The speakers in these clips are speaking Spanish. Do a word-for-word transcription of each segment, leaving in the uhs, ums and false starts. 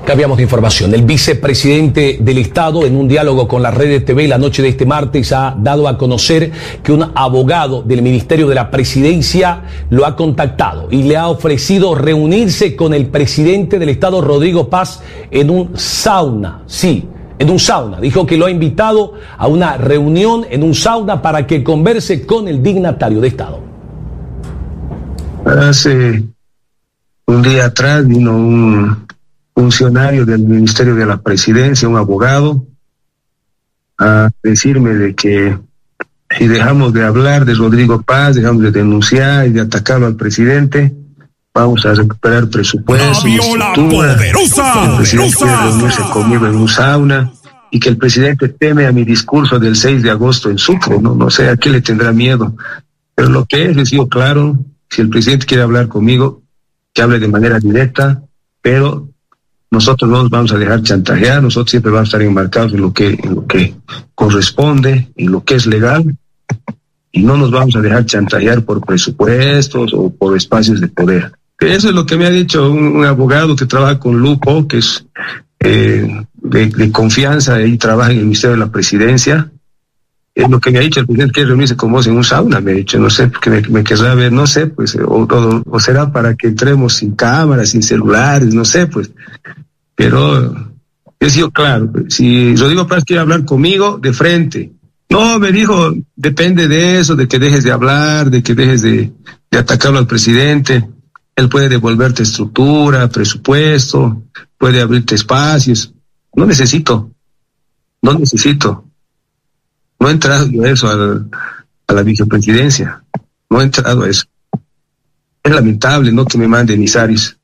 Cambiamos de información. El vicepresidente del Estado, en un diálogo con la red de T V la noche de este martes, ha dado a conocer que un abogado del Ministerio de la Presidencia lo ha contactado y le ha ofrecido reunirse con el presidente del Estado, Rodrigo Paz, en un sauna. Sí, en un sauna. Dijo que lo ha invitado a una reunión en un sauna para que converse con el dignatario de Estado. Hace un día atrás vino un funcionario del Ministerio de la Presidencia, un abogado, a decirme de que si dejamos de hablar de Rodrigo Paz, dejamos de denunciar y de atacarlo al presidente, vamos a recuperar presupuesto, estructura. El presidente quiere reunirse conmigo en un sauna y que el presidente teme a mi discurso del seis de agosto en Sucre, no, no sé a qué le tendrá miedo. Pero lo que es, he sido claro, si el presidente quiere hablar conmigo, que hable de manera directa, pero nosotros no nos vamos a dejar chantajear, nosotros siempre vamos a estar enmarcados en lo que, en lo que corresponde, en lo que es legal, y no nos vamos a dejar chantajear por presupuestos o por espacios de poder. Eso es lo que me ha dicho un, un abogado que trabaja con Lupo, que es eh, de, de confianza y trabaja en el Ministerio de la Presidencia. Es lo que me ha dicho el presidente, que reunirse con vos en un sauna, me ha dicho, no sé, porque me, me querrá ver, no sé, pues, o, o, o será para que entremos sin cámaras, sin celulares, no sé, pues. Pero he sido claro, si Rodrigo Paz quiere hablar conmigo, de frente. No, me dijo, depende de eso, de que dejes de hablar, de que dejes de, de atacarlo al presidente. Él puede devolverte estructura, presupuesto, puede abrirte espacios. No necesito, no necesito. No he entrado yo a eso, a, a la vicepresidencia. No he entrado a eso. Es lamentable, ¿no?, que me manden emisarios.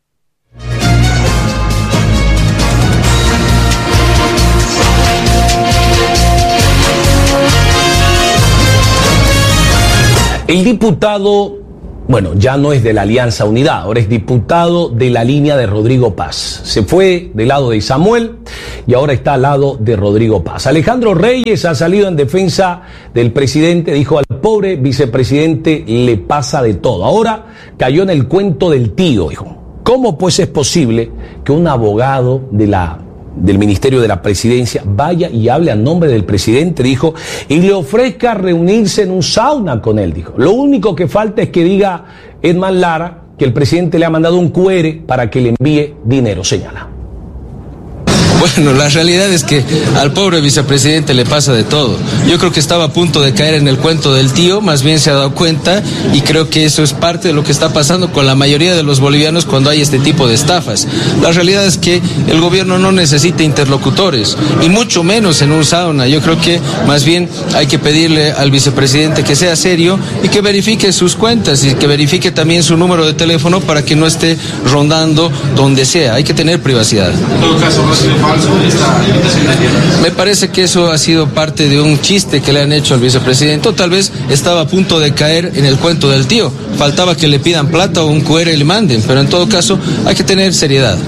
El diputado, bueno, ya no es de la Alianza Unidad, ahora es diputado de la línea de Rodrigo Paz. Se fue del lado de Samuel y ahora está al lado de Rodrigo Paz. Alejandro Reyes ha salido en defensa del presidente, dijo: al pobre vicepresidente le pasa de todo. Ahora cayó en el cuento del tío, dijo. ¿Cómo pues es posible que un abogado de la del Ministerio de la Presidencia vaya y hable a nombre del presidente, dijo, y le ofrezca reunirse en un sauna con él, dijo? Lo único que falta es que diga Edman Lara que el presidente le ha mandado un cu erre para que le envíe dinero, señala. Bueno, la realidad es que al pobre vicepresidente le pasa de todo. Yo creo que estaba a punto de caer en el cuento del tío, más bien se ha dado cuenta, y creo que eso es parte de lo que está pasando con la mayoría de los bolivianos cuando hay este tipo de estafas. La realidad es que el gobierno no necesita interlocutores, y mucho menos en un sauna. Yo creo que más bien hay que pedirle al vicepresidente que sea serio y que verifique sus cuentas y que verifique también su número de teléfono para que no esté rondando donde sea. Hay que tener privacidad. En todo caso, no ha sido falso esta invitación. Me parece que eso ha sido parte de un chiste que le han hecho al vicepresidente. O tal vez estaba a punto de caer en el cuento del tío. Faltaba que le pidan plata o un cu erre y le manden, pero en todo caso hay que tener seriedad.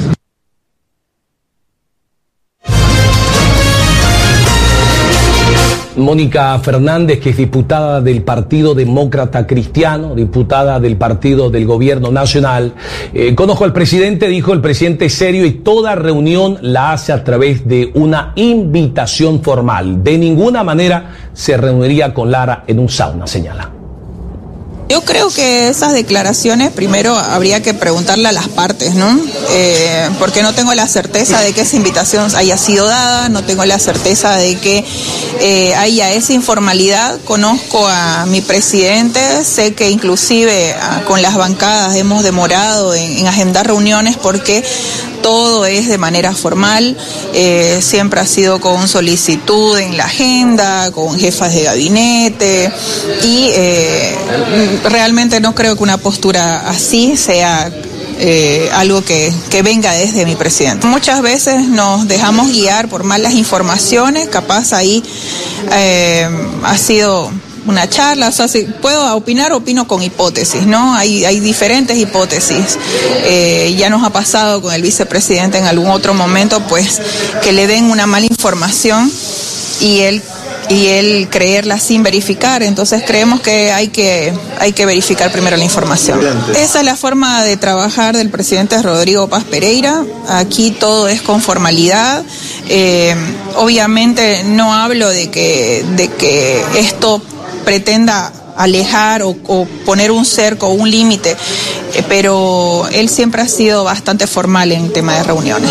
Mónica Fernández, que es diputada del Partido Demócrata Cristiano, diputada del Partido del Gobierno Nacional, eh, conozco al presidente, dijo: el presidente es serio y toda reunión la hace a través de una invitación formal. De ninguna manera se reuniría con Lara en un sauna, señala. Yo creo que esas declaraciones primero habría que preguntarle a las partes, ¿no? Eh, porque no tengo la certeza de que esa invitación haya sido dada, no tengo la certeza de que eh, haya esa informalidad. Conozco a mi presidente, sé que inclusive a, con las bancadas hemos demorado en, en agendar reuniones porque todo es de manera formal, eh, siempre ha sido con solicitud en la agenda, con jefas de gabinete, y eh, realmente no creo que una postura así sea eh, algo que, que venga desde mi presidente. Muchas veces nos dejamos guiar por malas informaciones, capaz ahí eh, ha sido una charla, o sea, si puedo opinar, opino con hipótesis, ¿no? Hay, hay diferentes hipótesis. Eh, ya nos ha pasado con el vicepresidente en algún otro momento, pues, que le den una mala información y él y él creerla sin verificar. Entonces creemos que hay que, hay que verificar primero la información. Esa es la forma de trabajar del presidente Rodrigo Paz Pereira. Aquí todo es con formalidad. Eh, obviamente no hablo de que, de que esto pretenda alejar o, o poner un cerco o un límite, eh, pero él siempre ha sido bastante formal en tema de reuniones.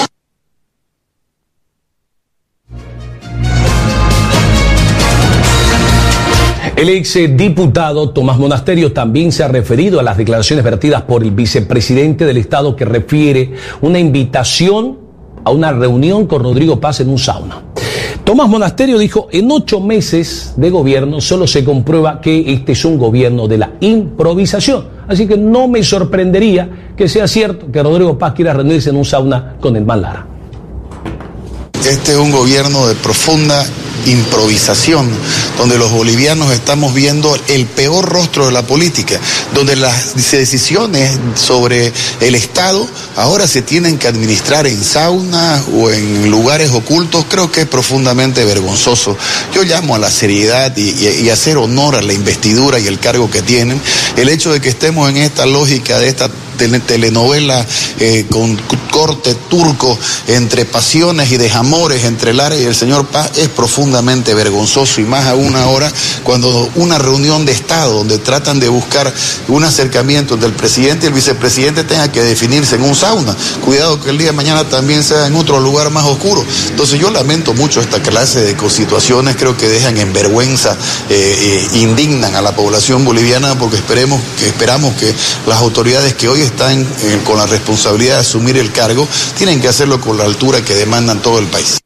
El exdiputado Tomás Monasterio también se ha referido a las declaraciones vertidas por el vicepresidente del Estado, que refiere una invitación a una reunión con Rodrigo Paz en un sauna. Tomás Monasterio dijo: en ocho meses de gobierno solo se comprueba que este es un gobierno de la improvisación. Así que no me sorprendería que sea cierto que Rodrigo Paz quiera reunirse en un sauna con el Man Lara. Este es un gobierno de profunda improvisación, donde los bolivianos estamos viendo el peor rostro de la política, donde las decisiones sobre el Estado ahora se tienen que administrar en saunas o en lugares ocultos. Creo que es profundamente vergonzoso. Yo llamo a la seriedad y, y, y hacer honor a la investidura y el cargo que tienen. El hecho de que estemos en esta lógica de esta telenovela eh, con corte turco, entre pasiones y desamores entre Lara y el señor Paz, es profundamente vergonzoso, y más aún ahora cuando una reunión de Estado donde tratan de buscar un acercamiento entre el presidente y el vicepresidente tenga que definirse en un sauna. Cuidado que el día de mañana también sea en otro lugar más oscuro. Entonces yo lamento mucho esta clase de situaciones, creo que dejan en vergüenza, eh, eh, indignan a la población boliviana, porque esperemos que esperamos que las autoridades que hoy están eh, con la responsabilidad de asumir el cargo, tienen que hacerlo con la altura que demandan todo el país.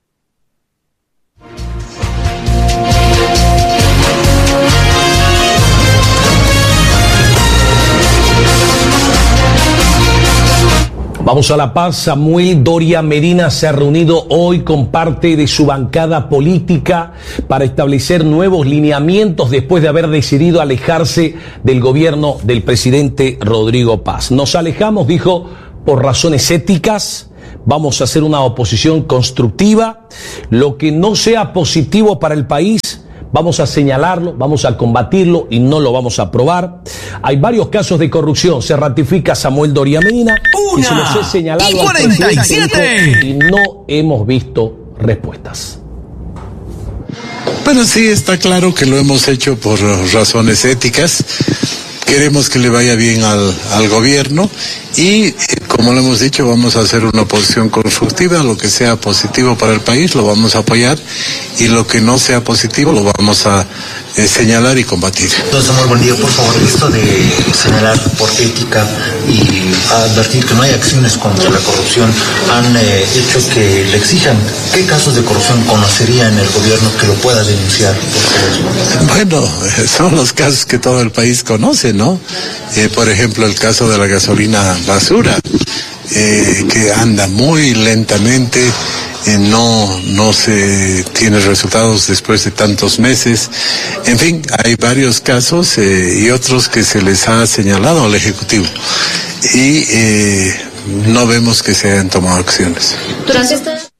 Vamos a La Paz. Samuel Doria Medina se ha reunido hoy con parte de su bancada política para establecer nuevos lineamientos después de haber decidido alejarse del gobierno del presidente Rodrigo Paz. Nos alejamos, dijo, por razones éticas. Vamos a hacer una oposición constructiva. Lo que no sea positivo para el país, vamos a señalarlo, vamos a combatirlo y no lo vamos a aprobar. Hay varios casos de corrupción. Se ratifica Samuel Doria Medina, y se los he señalado al presidente, y no hemos visto respuestas. Bueno, sí, está claro que lo hemos hecho por razones éticas. Queremos que le vaya bien al, al gobierno y, eh, como lo hemos dicho, vamos a hacer una oposición constructiva. Lo que sea positivo para el país lo vamos a apoyar, y lo que no sea positivo lo vamos a eh, señalar y combatir. Don Samuel, buen día. Por favor, esto de señalar por ética y advertir que no hay acciones contra la corrupción han eh, hecho que le exijan. ¿Qué casos de corrupción conocería en el gobierno que lo pueda denunciar, por favor? Bueno, son los casos que todo el país conoce, ¿no? Eh, por ejemplo, el caso de la gasolina basura, eh, que anda muy lentamente, eh, no, no se tiene resultados después de tantos meses. En fin, hay varios casos eh, y otros que se les ha señalado al Ejecutivo, y eh, no vemos que se hayan tomado acciones. Durante esta